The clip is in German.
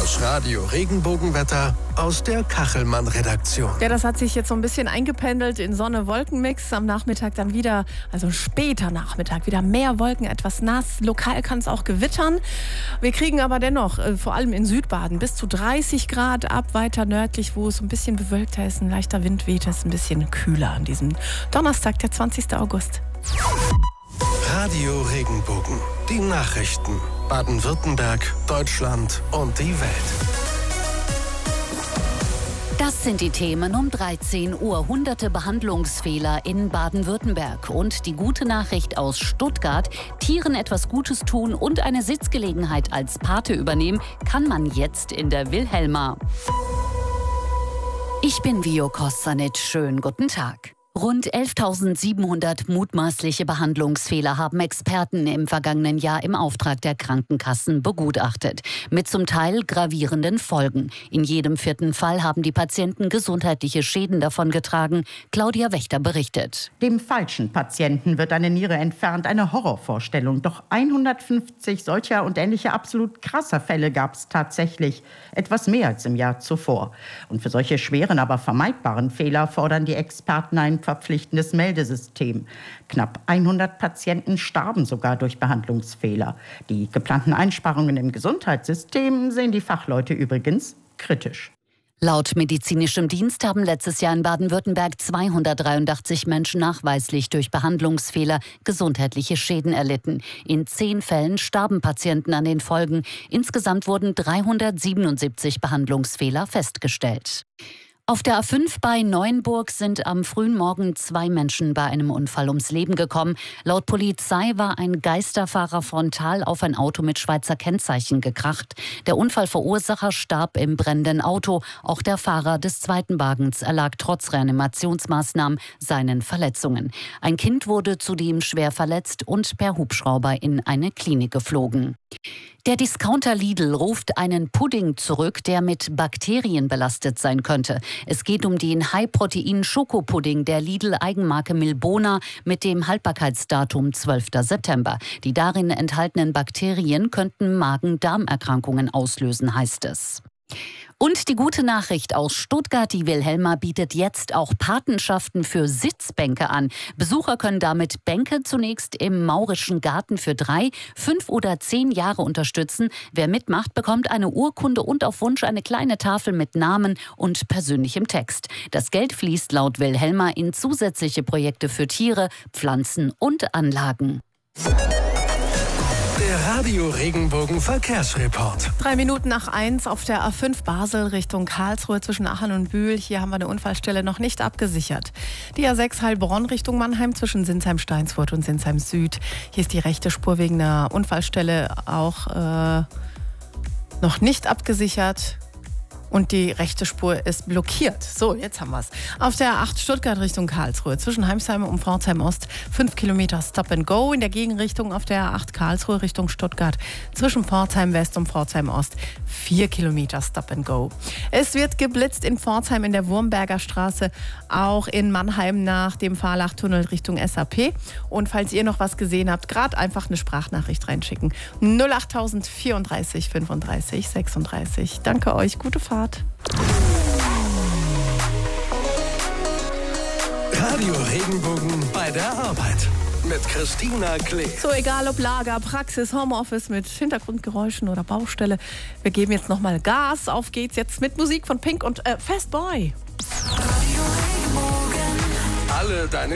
Das Radio Regenbogenwetter aus der Kachelmann-Redaktion. Ja, das hat sich jetzt so ein bisschen eingependelt in Sonne-Wolken-Mix. Am Nachmittag dann wieder, also später Nachmittag, wieder mehr Wolken, etwas nass. Lokal kann es auch gewittern. Wir kriegen aber dennoch, vor allem in Südbaden, bis zu 30 Grad ab. Weiter nördlich, wo es ein bisschen bewölkter ist, ein leichter Wind weht, ist ein bisschen kühler an diesem Donnerstag, der 20. August. Radio Regenbogen. Die Nachrichten. Baden-Württemberg, Deutschland und die Welt. Das sind die Themen um 13 Uhr. Hunderte Behandlungsfehler in Baden-Württemberg. Und die gute Nachricht aus Stuttgart: Tieren etwas Gutes tun und eine Sitzgelegenheit als Pate übernehmen, kann man jetzt in der Wilhelma. Ich bin Vio Kostanic. Schönen guten Tag. Rund 11.700 mutmaßliche Behandlungsfehler haben Experten im vergangenen Jahr im Auftrag der Krankenkassen begutachtet. Mit zum Teil gravierenden Folgen. In jedem 4. Fall haben die Patienten gesundheitliche Schäden davongetragen. Claudia Wächter berichtet. Dem falschen Patienten wird eine Niere entfernt. Eine Horrorvorstellung. Doch 150 solcher und ähnlicher absolut krasser Fälle gab es tatsächlich. Etwas mehr als im Jahr zuvor. Und für solche schweren, aber vermeidbaren Fehler fordern die Experten ein verpflichtendes Meldesystem. Knapp 100 Patienten starben sogar durch Behandlungsfehler. Die geplanten Einsparungen im Gesundheitssystem sehen die Fachleute übrigens kritisch. Laut medizinischem Dienst haben letztes Jahr in Baden-Württemberg 283 Menschen nachweislich durch Behandlungsfehler gesundheitliche Schäden erlitten. In 10 Fällen starben Patienten an den Folgen. Insgesamt wurden 377 Behandlungsfehler festgestellt. Auf der A5 bei Neuenburg sind am frühen Morgen 2 Menschen bei einem Unfall ums Leben gekommen. Laut Polizei war ein Geisterfahrer frontal auf ein Auto mit Schweizer Kennzeichen gekracht. Der Unfallverursacher starb im brennenden Auto. Auch der Fahrer des zweiten Wagens erlag trotz Reanimationsmaßnahmen seinen Verletzungen. Ein Kind wurde zudem schwer verletzt und per Hubschrauber in eine Klinik geflogen. Der Discounter Lidl ruft einen Pudding zurück, der mit Bakterien belastet sein könnte. Es geht um den High-Protein-Schokopudding der Lidl-Eigenmarke Milbona mit dem Haltbarkeitsdatum 12. September. Die darin enthaltenen Bakterien könnten Magen-Darm-Erkrankungen auslösen, heißt es. Und die gute Nachricht aus Stuttgart: Die Wilhelma bietet jetzt auch Patenschaften für Sitzbänke an. Besucher können damit Bänke zunächst im Maurischen Garten für 3, 5 oder 10 Jahre unterstützen. Wer mitmacht, bekommt eine Urkunde und auf Wunsch eine kleine Tafel mit Namen und persönlichem Text. Das Geld fließt laut Wilhelma in zusätzliche Projekte für Tiere, Pflanzen und Anlagen. Der Radio Regenbogen Verkehrsreport. 3 Minuten nach 1 auf der A5 Basel Richtung Karlsruhe zwischen Aachen und Bühl. Hier haben wir eine Unfallstelle noch nicht abgesichert. Die A6 Heilbronn Richtung Mannheim zwischen Sinsheim-Steinsfurt und Sinsheim Süd. Hier ist die rechte Spur wegen einer Unfallstelle auch noch nicht abgesichert. Und die rechte Spur ist blockiert. So, jetzt haben wir es. Auf der A8 Stuttgart Richtung Karlsruhe zwischen Heimsheim und Pforzheim Ost 5 Kilometer Stop and Go. In der Gegenrichtung auf der A8 Karlsruhe Richtung Stuttgart zwischen Pforzheim West und Pforzheim Ost 4 Kilometer Stop and Go. Es wird geblitzt in Pforzheim in der Wurmberger Straße, auch in Mannheim nach dem Fahrlachtunnel Richtung SAP. Und falls ihr noch was gesehen habt, gerade einfach eine Sprachnachricht reinschicken. 08000 34 35 36. Danke euch, gute Fahrt. Radio Regenbogen bei der Arbeit mit Christina Klee. So, egal ob Lager, Praxis, Homeoffice mit Hintergrundgeräuschen oder Baustelle. Wir geben jetzt nochmal Gas. Auf geht's jetzt mit Musik von Pink und Fast Boy. Alle deine